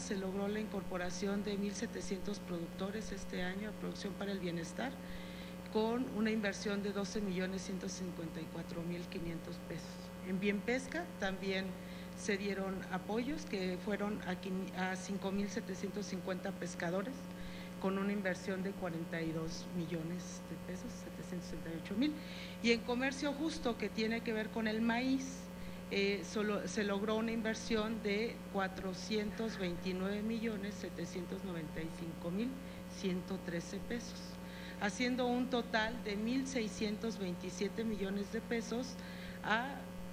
se logró la incorporación de 1,700 productores este año a Producción para el Bienestar, con una inversión de 12,154,500 pesos. En Bienpesca también se dieron apoyos que fueron a 5,750 pescadores, con una inversión de 42 millones de pesos, 768,000. Y en Comercio Justo, que tiene que ver con el maíz, se logró una inversión de 429,795,113 pesos, haciendo un total de 1,627 millones de pesos a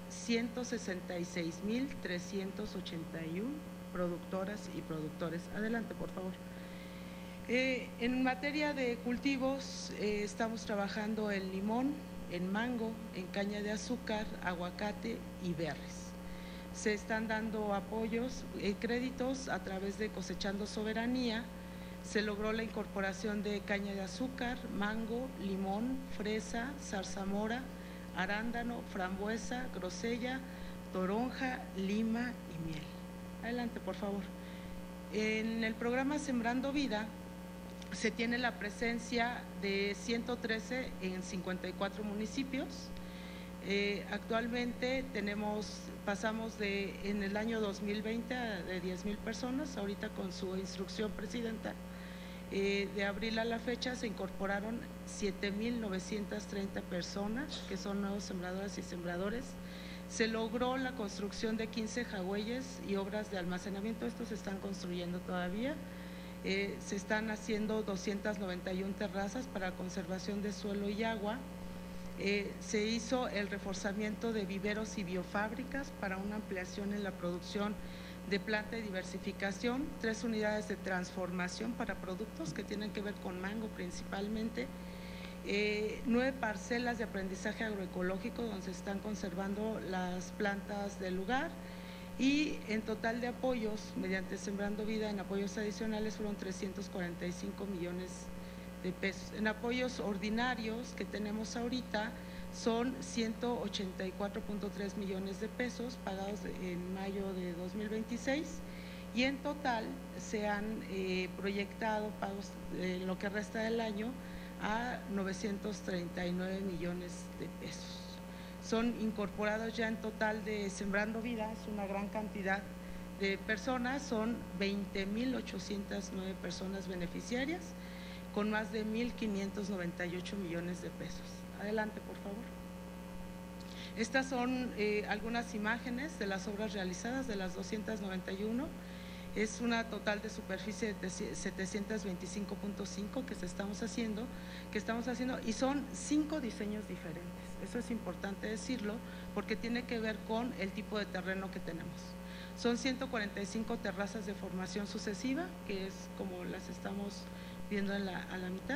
166,381 productoras y productores. Adelante, por favor. En materia de cultivos, estamos trabajando en limón, en mango, en caña de azúcar, aguacate y berries. Se están dando apoyos, créditos a través de Cosechando Soberanía. Se logró la incorporación de caña de azúcar, mango, limón, fresa, zarzamora, arándano, frambuesa, grosella, toronja, lima y miel. Adelante, por favor. En el programa Sembrando Vida se tiene la presencia de 113 en 54 municipios. Actualmente pasamos en el año 2020 de 10,000 personas. Ahorita, con su instrucción, presidenta, de abril a la fecha se incorporaron 7,930 personas, que son nuevos sembradoras y sembradores. Se logró la construcción de 15 jagüeyes y obras de almacenamiento. Estos se están construyendo todavía. Se están haciendo 291 terrazas para conservación de suelo y agua. Se hizo el reforzamiento de viveros y biofábricas para una ampliación en la producción de planta y diversificación, 3 unidades de transformación para productos que tienen que ver con mango principalmente, 9 parcelas de aprendizaje agroecológico donde se están conservando las plantas del lugar. Y en total de apoyos, mediante Sembrando Vida, en apoyos adicionales fueron 345 millones de pesos. En apoyos ordinarios que tenemos ahorita son 184,3 millones de pesos pagados en mayo de 2026, y en total se han proyectado pagos en lo que resta del año a 939 millones de pesos. Son incorporados ya en total de Sembrando Vida, es una gran cantidad de personas, son 20,809 personas beneficiarias, con más de 1,598 millones de pesos. Adelante, por favor. Estas son algunas imágenes de las obras realizadas, de las 291. Es una total de superficie de 725,5 que estamos haciendo, y son 5 diseños diferentes. Eso es importante decirlo, porque tiene que ver con el tipo de terreno que tenemos. Son 145 terrazas de formación sucesiva, que es como las estamos viendo a la mitad.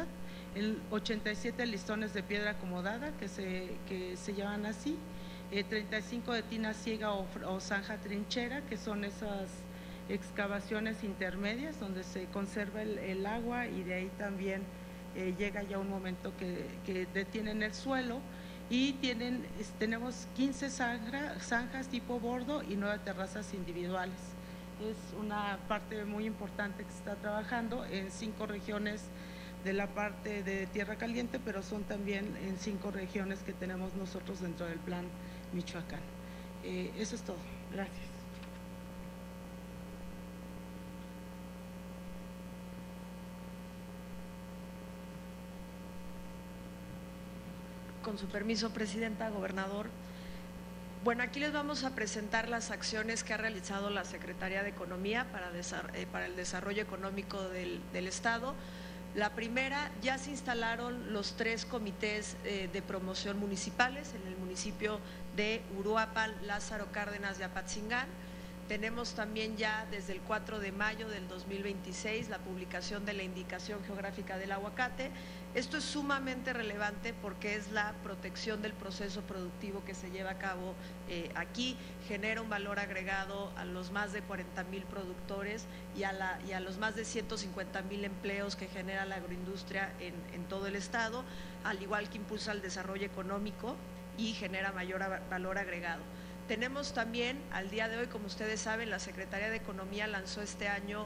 87 listones de piedra acomodada, que se llaman así. 35 de tina ciega o zanja trinchera, que son esas excavaciones intermedias donde se conserva el agua, y de ahí también llega ya un momento que detienen el suelo. Y tenemos 15 zanjas tipo bordo y 9 terrazas individuales. Es una parte muy importante que se está trabajando en 5 regiones de la parte de Tierra Caliente, pero son también en 5 regiones que tenemos nosotros dentro del Plan Michoacán. Eso es todo. Gracias. Con su permiso, presidenta, gobernador. Bueno, aquí les vamos a presentar las acciones que ha realizado la Secretaría de Economía para el desarrollo económico del Estado. La primera, ya se instalaron los 3 comités de promoción municipales en el municipio de Uruapan, Lázaro Cárdenas y Apatzingán. Tenemos también ya desde el 4 de mayo del 2026 la publicación de la indicación geográfica del aguacate. Esto es sumamente relevante porque es la protección del proceso productivo que se lleva a cabo aquí, genera un valor agregado a los más de 40,000 productores y a los más de 150,000 empleos que genera la agroindustria en todo el estado, al igual que impulsa el desarrollo económico y genera mayor valor agregado. Tenemos también, al día de hoy, como ustedes saben, la Secretaría de Economía lanzó este año